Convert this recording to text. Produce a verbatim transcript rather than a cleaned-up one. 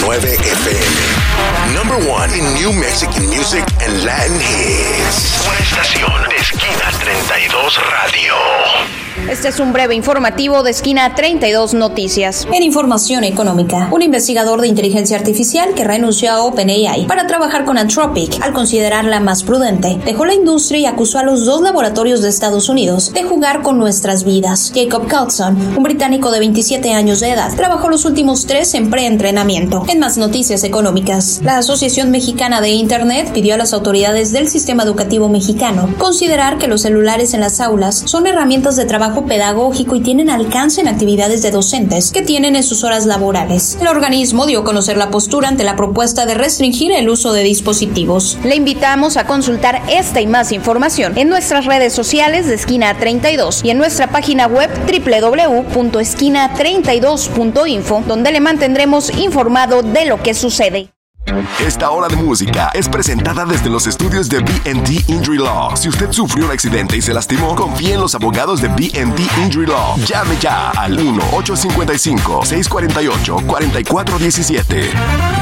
nueve F M. Number one in New Mexican music and Latin hits. Una estación de Esquina treinta y dos Radio. Este es un breve informativo de Esquina treinta y dos Noticias. En información económica, un investigador de inteligencia artificial que renunció a OpenAI para trabajar con Anthropic al considerarla más prudente, dejó la industria y acusó a los dos laboratorios de Estados Unidos de jugar con nuestras vidas. Jacob Coulson, un británico de veintisiete años de edad, trabajó los últimos tres en preentrenamiento. En más noticias económicas, la Asociación Mexicana de Internet pidió a las autoridades del sistema educativo mexicano considerar que los celulares en las aulas son herramientas de trabajo pedagógico y tienen alcance en actividades de docentes que tienen en sus horas laborales. El organismo dio a conocer la postura ante la propuesta de restringir el uso de dispositivos. Le invitamos a consultar esta y más información en nuestras redes sociales de Esquina treinta y dos y en nuestra página web doble u doble u doble u punto esquina treinta y dos punto info, donde le mantendremos informado de lo que sucede. Esta hora de música es presentada desde los estudios de B and D Injury Law. Si usted sufrió un accidente y se lastimó, confíe en los abogados de B and D Injury Law. Llame ya al uno ocho cinco cinco, seis cuatro ocho, cuatro cuatro uno siete.